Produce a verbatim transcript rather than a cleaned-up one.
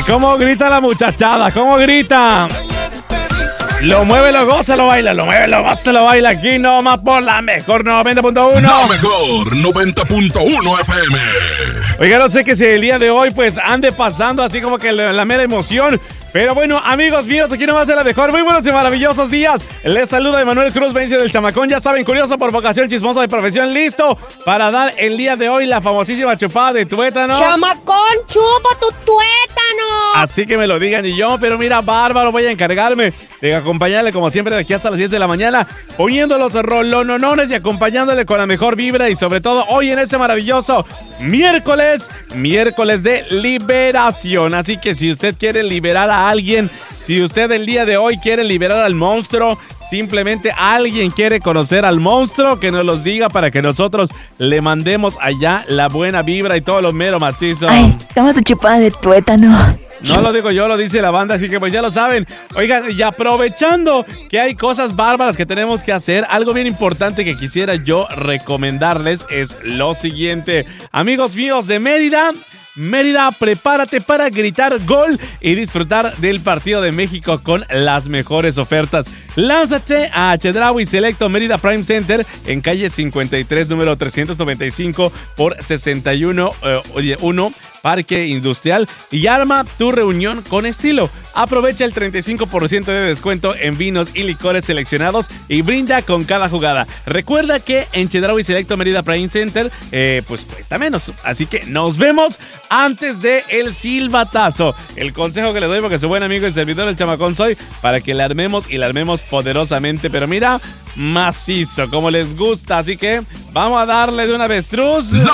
¿Cómo grita la muchachada? ¿Cómo grita? Lo mueve, lo goza, lo baila, lo mueve, lo goza, lo baila. Aquí nomás por la mejor noventa punto uno. La mejor noventa punto uno F M. Oiga, no sé que si el día de hoy pues ande pasando así como que la, la mera emoción. Pero bueno, amigos míos, aquí nomás es la mejor. Muy buenos y maravillosos días. Les saluda Emanuel Cruz, Vence del Chamacón. Ya saben, curioso por vocación, chismoso de profesión. Listo para dar el día de hoy la famosísima chupada de tuétano. Chamacón, chupa tu tuétano. Así que me lo digan y yo, pero mira, bárbaro, voy a encargarme de acompañarle como siempre de aquí hasta las diez de la mañana, poniendo los rolononones y acompañándole con la mejor vibra y sobre todo hoy en este maravilloso miércoles, miércoles de liberación. Así que si usted quiere liberar a alguien, si usted el día de hoy quiere liberar al monstruo, simplemente alguien quiere conocer al monstruo, que nos los diga para que nosotros le mandemos allá la buena vibra y todo lo mero macizo. Ay, toma tu chupada de tuétano. No lo digo yo, lo dice la banda, así que pues ya lo saben. Oigan, y aprovechando que hay cosas bárbaras que tenemos que hacer, algo bien importante que quisiera yo recomendarles es lo siguiente. Amigos míos de Mérida, Mérida, prepárate para gritar gol y disfrutar del partido de México con las mejores ofertas. Lánzate a Chedraui Selecto Mérida Prime Center en calle cincuenta y tres, número trescientos noventa y cinco por sesenta y uno, eh, oye, uno, Parque Industrial, y arma tu reunión con estilo. Aprovecha el treinta y cinco por ciento de descuento en vinos y licores seleccionados y brinda con cada jugada. Recuerda que en Chedraui Selecto Mérida Prime Center, eh, pues cuesta menos. Así que nos vemos antes de el silbatazo. El consejo que le doy, porque soy buen amigo y servidor del Chamacón soy, para que la armemos y la armemos poderosamente, pero mira, macizo, como les gusta. Así que vamos a darle de una avestruz. La